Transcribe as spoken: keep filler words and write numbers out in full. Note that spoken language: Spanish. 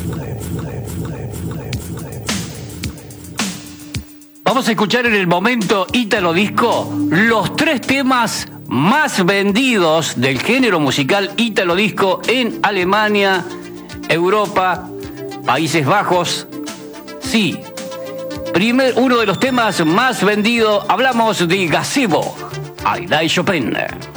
Vamos a escuchar en el momento Ítalo Disco los tres temas más vendidos del género musical Ítalo Disco en Alemania, Europa, Países Bajos. Sí, primer, uno de los temas más vendidos, hablamos de Gazebo, Aida y Chopin.